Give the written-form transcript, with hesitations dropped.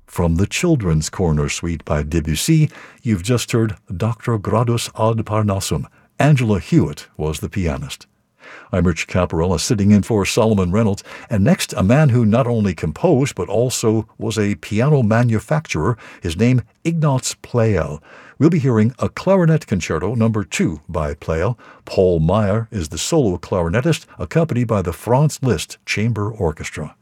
From the Children's Corner Suite by Debussy, you've just heard Dr. Gradus ad Parnassum. Angela Hewitt was the pianist. I'm Rich Caparella, sitting in for Solomon Reynolds, and next, a man who not only composed but also was a piano manufacturer. His name, Ignaz Pleyel. We'll be hearing a Clarinet Concerto No. 2 by Pleyel. Paul Meyer is the solo clarinetist, accompanied by the Franz Liszt Chamber Orchestra.